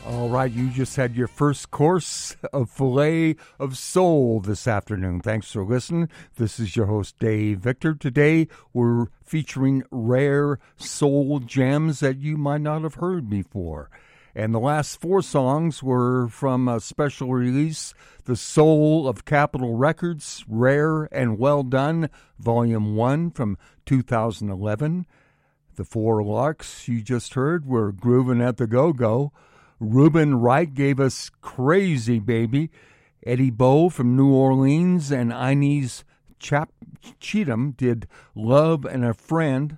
All right, you just had your first course of Filet of Soul this afternoon. Thanks for listening. This is your host, Dave Victor. Today, we're featuring rare soul gems that you might not have heard before. And the last four songs were from a special release, The Soul of Capitol Records, Rare and Well Done, Volume 1 from 2011. The four larks you just heard were Groovin' at the Go-Go. Reuben Wright gave us Crazy Baby. Eddie Bow from New Orleans and Inez Cheatham did Lover and a Friend.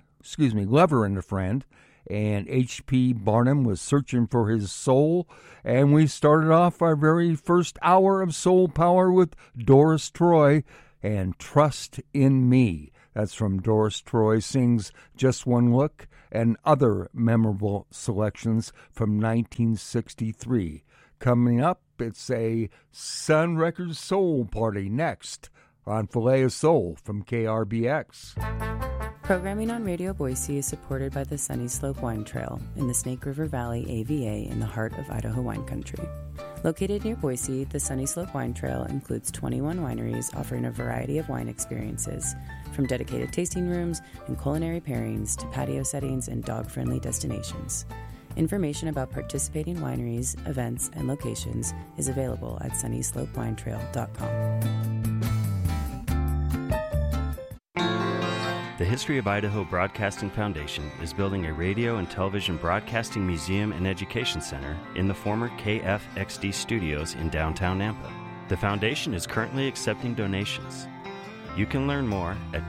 And H.P. Barnum was Searching for His Soul. And we started off our very first hour of Soul Power with Doris Troy and Trust in Me. That's from Doris Troy Sings Just One Look and other memorable selections from 1963. Coming up, it's a Sun Records Soul Party next on Filet of Soul from KRBX. Programming on Radio Boise is supported by the Sunny Slope Wine Trail in the Snake River Valley AVA in the heart of Idaho wine country. Located near Boise, the Sunny Slope Wine Trail includes 21 wineries offering a variety of wine experiences, from dedicated tasting rooms and culinary pairings to patio settings and dog-friendly destinations. Information about participating wineries, events, and locations is available at sunnyslopewinetrail.com. The History of Idaho Broadcasting Foundation is building a radio and television broadcasting museum and education center in the former KFXD studios in downtown Nampa. The foundation is currently accepting donations. You can learn more at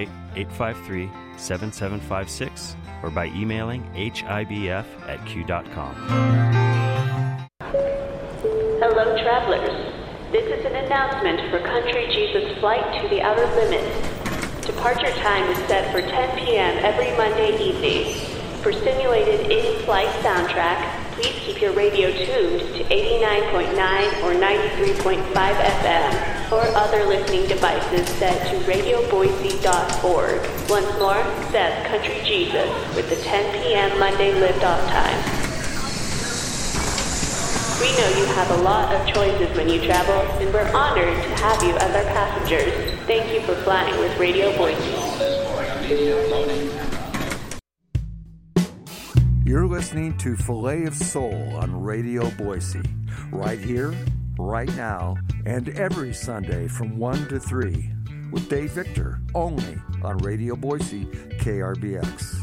208-853-7756 or by emailing hibf@q.com. Hello, travelers. This is an announcement for Country Jesus Flight to the Outer Limits. Departure time is set for 10 p.m. every Monday evening. For simulated in-flight soundtrack, please keep your radio tuned to 89.9 or 93.5 FM or other listening devices set to radioboise.org. Once more, that's Country Jesus with the 10 p.m. Monday liftoff time. We know you have a lot of choices when you travel, and we're honored to have you as our passengers. Thank you for flying with Radio Boise. You're listening to Filet of Soul on Radio Boise, right here, right now, and every Sunday from 1 to 3, with Dave Victor, only on Radio Boise, KRBX.